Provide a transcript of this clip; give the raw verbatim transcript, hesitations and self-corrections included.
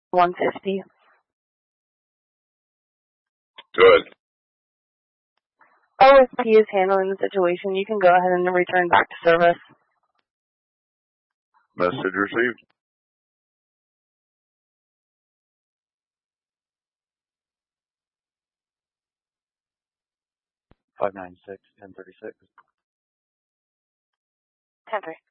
one fifty. Good. O S P is handling the situation. You can go ahead and return back to service. Message received. five nine six, ten thirty-six. ten three.